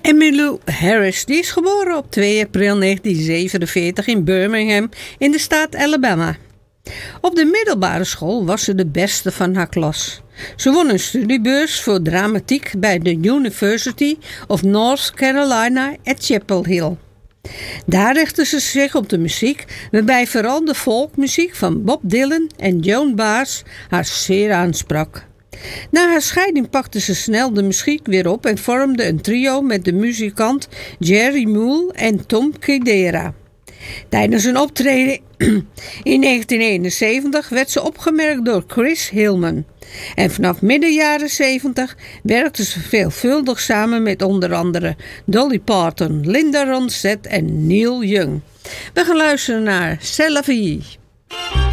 Emmylou Harris die is geboren op 2 april 1947 in Birmingham in de staat Alabama. Op de middelbare school was ze de beste van haar klas. Ze won een studiebeurs voor dramatiek bij de University of North Carolina at Chapel Hill. Daar richtte ze zich op de muziek, waarbij vooral de folkmuziek van Bob Dylan en Joan Baez haar zeer aansprak. Na haar scheiding pakte ze snel de muziek weer op en vormde een trio met de muzikant Jerry Moule en Tom Kidera. Tijdens een optreden in 1971 werd ze opgemerkt door Chris Hillman. En vanaf midden jaren 70 werkte ze veelvuldig samen met onder andere Dolly Parton, Linda Ronstadt en Neil Young. We gaan luisteren naar C'est la vie.